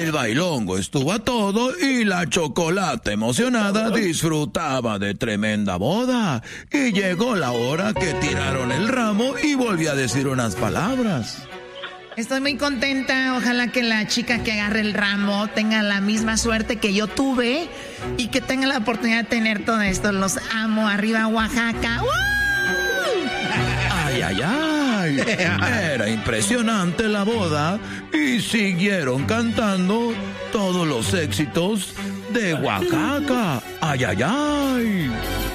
El bailongo estuvo a todo y la Chocolata, emocionada, disfrutaba de tremenda boda. Y llegó la hora que tiraron el ramo y volvió a decir unas palabras. Estoy muy contenta, ojalá que la chica que agarre el ramo tenga la misma suerte que yo tuve y que tenga la oportunidad de tener todo esto. Los amo, arriba Oaxaca. ¡Ay, ay, ay! Era impresionante la boda y siguieron cantando todos los éxitos de Oaxaca. ¡Ay, ay, ay!